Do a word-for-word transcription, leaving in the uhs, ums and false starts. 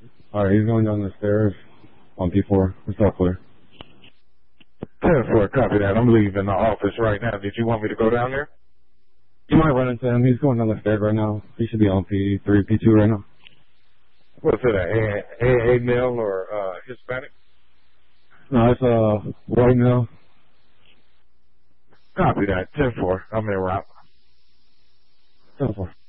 Alright, he's going down the stairs on P four. It's all clear. ten four, copy that. I'm leaving the office right now. Did you want me to go down there? You might run into him. He's going down the stairs right now. He should be on P three, P two right now. What's it, a, a, a male or uh, Hispanic? No, it's a uh, white male. Copy that. ten four. I'm en route. ten four.